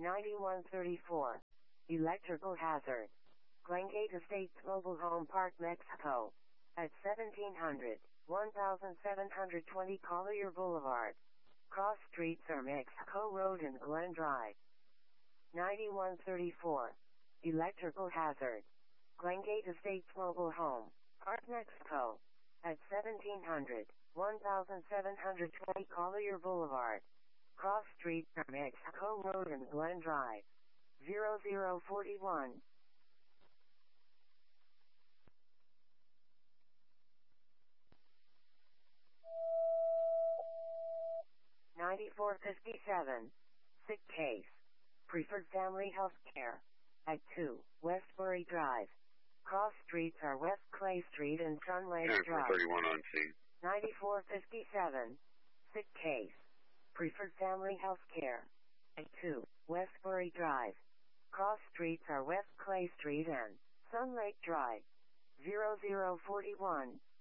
9134. Electrical hazard. Glengate Estates Mobile Home Park, Mexico. At 1700, 1720 Collier Boulevard. Cross streets are Mexico Road and Glen Drive. 9134. Electrical hazard. Glengate Estates Mobile Home Park, Mexico. At 1700, 1720 Collier Boulevard. Cross streets are Mexico Road and Glen Drive. 0041. 9457. Sick case. Preferred Family Health Care. At 2 Westbury Drive. Cross streets are West Clay Street and Sun Lake Drive. 31 on scene. 9457. Sick case. Preferred Family Health Care. At 2 Westbury Drive. Cross streets are West Clay Street and Sun Lake Drive. 0041.